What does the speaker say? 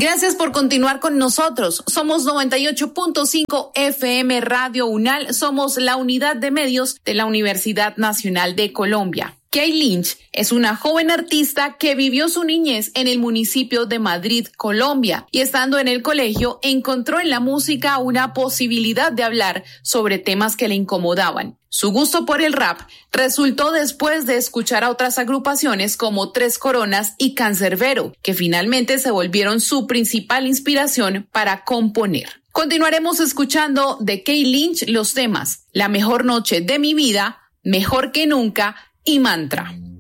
Gracias por continuar con nosotros. Somos 98.5 FM Radio UNAL. Somos la unidad de medios de la Universidad Nacional de Colombia. Kay Lynch es una joven artista que vivió su niñez en el municipio de Madrid, Colombia, y estando en el colegio encontró en la música una posibilidad de hablar sobre temas que le incomodaban. Su gusto por el rap resultó después de escuchar a otras agrupaciones como Tres Coronas y Cancerbero, que finalmente se volvieron su principal inspiración para componer. Continuaremos escuchando de Kay Lynch los temas La mejor noche de mi vida, Mejor que nunca y Mantra.